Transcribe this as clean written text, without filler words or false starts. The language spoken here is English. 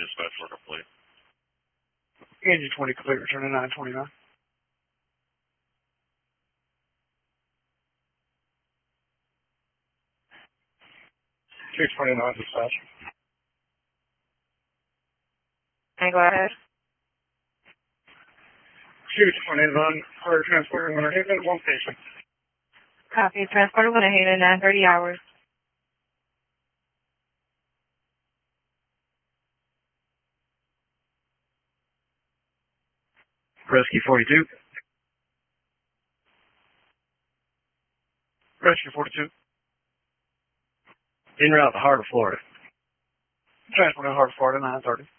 dispatch for complete. Engine 20 complete, returning 929. Dispatch. And go ahead. 229, fire transporter, Winter Haven, one station. Copy. Transporter Winter Haven, 9:30 hours. Rescue 42. Rescue 42. En route to Heart of Florida. Transport to Heart of Florida, 930.